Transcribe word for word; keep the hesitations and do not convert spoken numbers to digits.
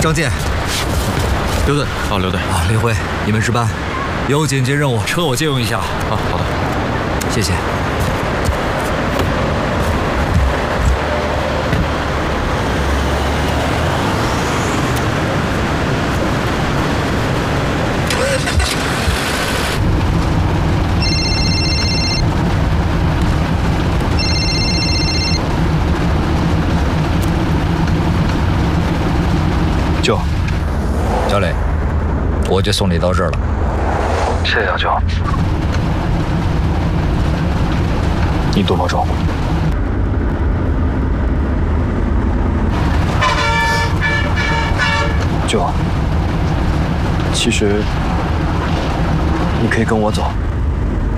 张健、刘队， 哦，刘队啊，林辉，你们值班，有紧急任务，车我借用一下。 啊，好的， 谢谢。 舅， 小磊，我就送你到这儿了。 谢谢啊，舅。你多保重。舅，其实你可以跟我走。